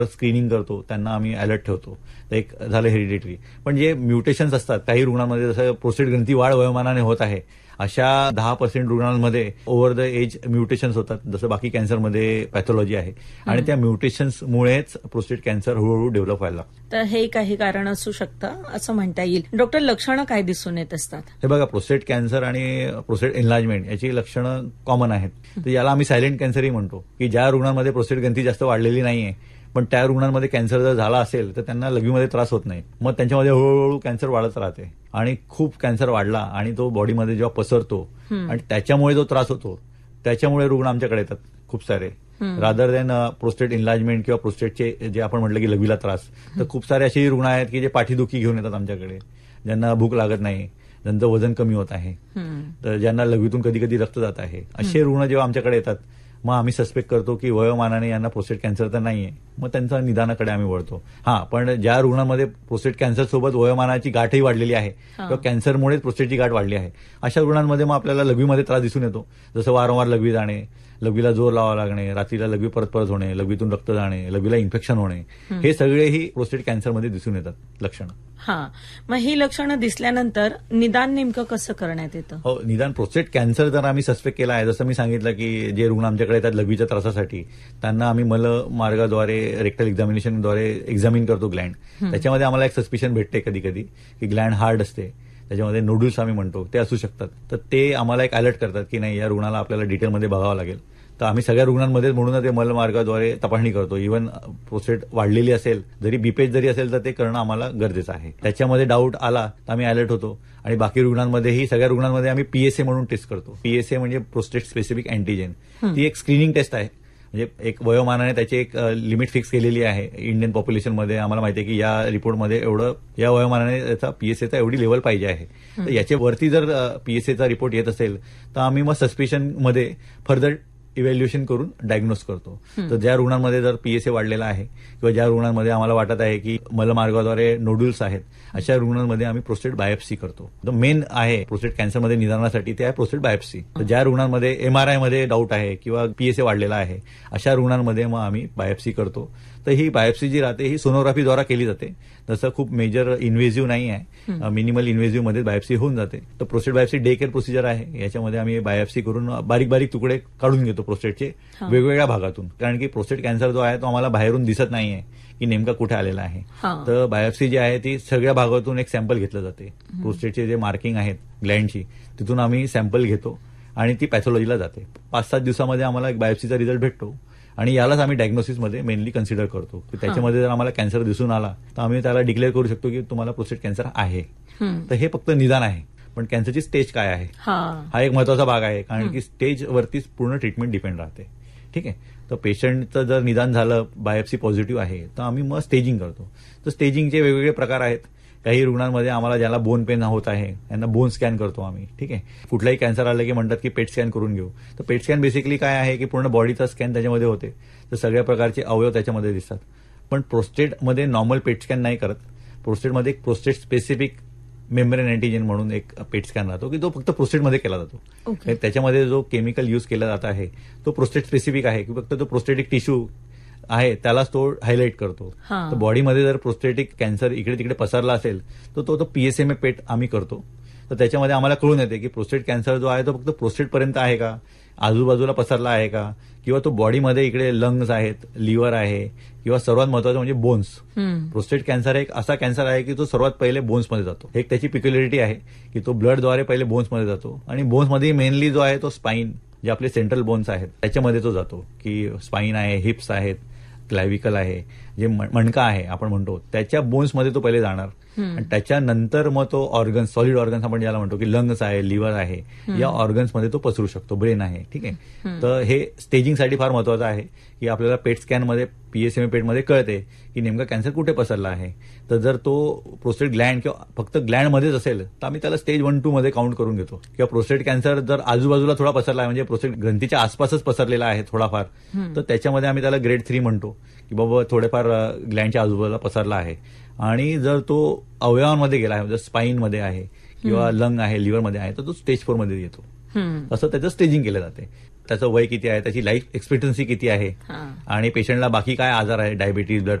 Screening करतो, त्यांना आम्ही अलर्ट ठेवतो. तर एक झालं हेरिडिटरी. पण जे म्युटेशन्स असतात काही रुग्णांमध्ये, जसं प्रोस्टेट ग्रंथी वाढ वयोमानाने होत आहे, अशा 10% रुग्णांमध्ये ओव्हर द एज म्युटेशन्स होतात, जसं बाकी कॅन्सरमध्ये पॅथॉलॉजी आहे. आणि त्या म्युटेशन्समुळेच प्रोस्टेट कॅन्सर हळूहळू डेव्हलप व्हायला लागतं. तर हे काही कारण असू शकतं असं म्हणता येईल. डॉक्टर, लक्षणं काय दिसून येत असतात? हे बघा, प्रोस्टेट कॅन्सर आणि प्रोस्टेट एनलार्जमेंट याची लक्षणं कॉमन आहेत. तर याला आम्ही सायलेंट कॅन्सरही म्हणतो, की ज्या रुग्णांमध्ये प्रोस्टेट ग्रंथी जास्त वाढलेली नाहीये, पण त्या रुग्णांमध्ये कॅन्सर जर झाला असेल तर त्यांना लघवीमध्ये त्रास होत नाही. मग त्यांच्यामध्ये हळूहळू कॅन्सर वाढत राहते आणि खूप कॅन्सर वाढला आणि तो बॉडीमध्ये जेव्हा पसरतो आणि त्याच्यामुळे जो त्रास होतो, त्याच्यामुळे रुग्ण आमच्याकडे येतात खूप सारे. रादर दॅन प्रोस्टेट इनलार्जमेंट किंवा प्रोस्टेटचे जे आपण म्हटलं की लघवीला त्रास, तर खूप सारे असे रुग्ण आहेत की जे पाठीदुखी घेऊन येतात आमच्याकडे, ज्यांना भूक लागत नाही, ज्यांचं वजन कमी होत आहे, तर ज्यांना लघवीतून कधी कधी रक्त जात आहे. असे रुग्ण जेव्हा आमच्याकडे येतात, मग आम्ही सस्पेक्ट करतो की वयोमानाने यांना प्रोस्टेट कॅन्सर तर नाहीये, मग त्यांच्या निदानाकडे आम्ही वळतो. पण ज्या रुग्णांमध्ये प्रोस्टेट कॅन्सर सोबत वयोमानाची गाठही वाढलेली आहे किंवा कॅन्सरमुळेच प्रोस्टेटची गाठ वाढली आहे, अशा रुग्णांमध्ये मग आपल्याला लघवीमध्ये त्रास दिसून येतो. जसं वारंवार लघवी जाणे, लघवीला जोर लावावा लागणे, रात्रीला लघवी परत परत होणे, लघवीतून रक्त जाणे, लघवीला इन्फेक्शन होणे, हे सगळेही प्रोस्टेट कॅन्सरमध्ये दिसून येतात लक्षणं. मग ही लक्षणं दिसल्यानंतर निदान नेमकं कसं करण्यात येतं? हो, निदान प्रोस्टेट कॅन्सर जर आम्ही सस्पेक्ट केला आहे, जसं मी सांगितलं की जे रुग्ण आमच्याकडे येतात लघवीच्या त्रासासाठी, त्यांना आम्ही मलमार्गाद्वारे रेक्टल एक्झामिनेशनद्वारे एक्झामिन करतो ग्लँड. त्याच्यामध्ये आम्हाला एक सस्पिशन भेटते कधी कधी की ग्लँड हार्ड असते, त्याच्यामध्ये नोड्यूल्स आम्ही म्हणतो ते असू शकतात. तर ते आम्हाला एक अलर्ट करतात की नाही, या रुग्णाला आपल्याला डिटेलमध्ये बघावं लागेल. तर आम्ही सगळ्या रुग्णांमध्ये म्हणून ते मलमार्गाद्वारे तपासणी करतो. इव्हन प्रोस्टेट वाढलेली असेल, जरी बीपेज जरी असेल, तर ते करणं आम्हाला गरजेचं आहे. त्याच्यामध्ये डाऊट आला तर आम्ही अलर्ट होतो. आणि बाकी रुग्णांमध्येही, सगळ्या रुग्णांमध्ये आम्ही पीएसए म्हणून टेस्ट करतो. पीएसए म्हणजे प्रोस्टेट स्पेसिफिक अँटीजेन. ती एक स्क्रीनिंग टेस्ट आहे. म्हणजे एक वयोमानाने त्याची एक लिमिट फिक्स केलेली आहे. इंडियन पॉप्युलेशनमध्ये आम्हाला माहिती आहे की या रिपोर्टमध्ये एवढं, या वयोमानाने त्याचा पीएसएचा एवढी लेवल पाहिजे आहे. तर याच्यावरती जर पीएसएचा रिपोर्ट येत असेल तर आम्ही मग सस्पिशनमध्ये फर्दर इव्हॅल्युएशन करून डायग्नोज करतो. तर ज्या रुग्णांमध्ये जर पीएसए वाढलेला आहे किंवा ज्या रुग्णांमध्ये आम्हाला वाटत आहे की मलमार्गाद्वारे नोड्यूल्स आहेत, अशा रुग्णांमध्ये आम्ही प्रोस्टेट बायोप्सी करतो. तर मेन आहे प्रोस्टेट कॅन्सरमध्ये निदानासाठी ते आहे प्रोस्टेट बायोप्सी. तर ज्या रुग्णांमध्ये एमआरआय मध्ये डाऊट आहे किंवा पीएसए वाढलेला आहे, अशा रुग्णांमध्ये मग आम्ही बायोप्सी करतो. तर ही बायोप्सी जी राहते ही सोनोग्राफीद्वारा केली जाते. तसं खूप मेजर इन्व्हेजिव्ह नाही आहे, मिनिमल इन्व्हेजिव्ह मध्ये बायोप्सी होऊन जाते. तर prostate biopsy day care procedure आहे. याच्यामध्ये आम्ही बायोप्सी करून बारीक बारीक तुकडे काढून घेतो प्रोस्टेटचे वेगवेगळ्या भागातून, कारण की प्रोस्टेट कॅन्सर जो आहे तो आम्हाला बाहेरून दिसत नाहीये की नेमका कुठे आलेला आहे. तर बायोप्सी जी आहे ती सगळ्या भागातून एक सॅम्पल घेतलं जाते. प्रोस्टेटचे जे मार्किंग आहेत ग्लँडची, तिथून आम्ही सॅम्पल घेतो आणि ती पॅथॉलॉजीला जाते. 5-7 दिवसामध्ये आम्हाला एक बायोप्सीचा रिझल्ट भेटतो आणि यालाच आम्ही डायग्नोसिसमध्ये मेनली कन्सिडर करतो की त्याच्यामध्ये जर आम्हाला कॅन्सर दिसून आला तर आम्ही त्याला डिक्लेअर करू शकतो की तुम्हाला प्रोस्टेट कॅन्सर आहे. तर हे फक्त निदान आहे. पण कॅन्सरची स्टेज काय आहे हा एक महत्वाचा भाग आहे, कारण की स्टेजवरतीच पूर्ण ट्रीटमेंट डिपेंड राहते. ठीक आहे. तर पेशंटचं जर निदान झालं, बायोप्सी पॉझिटिव्ह आहे, तर आम्ही मग स्टेजिंग करतो. तर स्टेजिंगचे वेगवेगळे प्रकार आहेत. काही रुग्णांमध्ये आम्हाला ज्याला बोन पेन होत आहे त्यांना बोन स्कॅन करतो आम्ही. ठीक आहे. कुठलाही कॅन्सर आलं की म्हणतात की पेट स्कॅन करून घेऊ. तर पेट स्कॅन बेसिकली काय आहे की पूर्ण बॉडीचा स्कॅन त्याच्यामध्ये होते, तर सगळ्या प्रकारचे अवयव त्याच्यामध्ये दिसतात. पण प्रोस्टेटमध्ये नॉर्मल पेट स्कॅन नाही करत. प्रोस्टेटमध्ये एक प्रोस्टेट स्पेसिफिक मेम्ब्रेन अँटीजेन म्हणून एक पेट स्कॅन राहतो की तो फक्त प्रोस्टेटमध्ये केला जातो. त्याच्यामध्ये जो केमिकल यूज केला जात आहे तो प्रोस्टेट स्पेसिफिक आहे की फक्त तो प्रोस्टेटिक टिश्यू आहे त्यालाच तो हायलाइट करतो. तर बॉडीमध्ये जर प्रोस्टेटिक कॅन्सर इकडे तिकडे पसरला असेल तर तो पीएसएमए पेट आम्ही करतो. तर त्याच्यामध्ये आम्हाला कळून येते की प्रोस्टेट कॅन्सर जो आहे तो फक्त प्रोस्टेटपर्यंत आहे का, आजूबाजूला पसरला आहे का, किंवा तो बॉडीमध्ये इकडे लंग्स आहेत, लिव्हर आहे, किंवा सर्वात महत्वाचं म्हणजे बोन्स. प्रोस्टेट कॅन्सर एक असा कॅन्सर आहे की तो सर्वात पहिले बोन्समध्ये जातो. एक त्याची पिक्युलॅरिटी आहे की तो ब्लडद्वारे पहिले बोन्समध्ये जातो आणि बोन्समध्ये मेनली जो आहे तो स्पाईन, जे आपले सेंट्रल बोन्स आहेत त्याच्यामध्ये तो जातो. की स्पाईन आहे, हिप्स आहेत, क्लॅव्हिकल आहे, जे मणका आहे आपण म्हणतो, त्याच्या बोन्समध्ये तो पहिले जाणार आणि त्याच्यानंतर मग तो ऑर्गन्स, सॉलिड ऑर्गन्स आपण ज्याला म्हणतो की लंग्स आहे, लिव्हर आहे, या ऑर्गन्समध्ये तो पसरू शकतो, ब्रेन आहे. ठीक आहे. तर हे स्टेजिंगसाठी फार महत्वाचं आहे की आपल्याला पेट स्कॅनमध्ये पीएसएमए पेटमध्ये कळते की नेमका कॅन्सर कुठे पसरला आहे. तर जर तो प्रोस्टेट ग्लँड किंवा फक्त ग्लँडमध्येच असेल तर आम्ही त्याला स्टेज 1-2 मध्ये काउंट करून घेतो. किंवा प्रोस्टेट कॅन्सर जर आजूबाजूला थोडा पसरला आहे, म्हणजे प्रोस्टेट ग्रंथीच्या आसपासच पसरलेला आहे थोडाफार, तर त्याच्यामध्ये आम्ही त्याला ग्रेड 3 म्हणतो की बाबा थोडेफार ग्लँडच्या आजूबाजूला पसरला आहे. आणि जर तो अवयवांमध्ये गेला आहे, म्हणजे स्पाईनमध्ये आहे किंवा लंग आहे, लिव्हरमध्ये आहे, तर तो स्टेज 4 मध्ये येतो. असं त्याचं स्टेजिंग केलं जाते. त्याचं वय किती आहे, त्याची लाईफ एक्सपेक्टन्सी किती आहे हा. आणि पेशंटला बाकी काय आजार आहे, डायबिटीज, ब्लड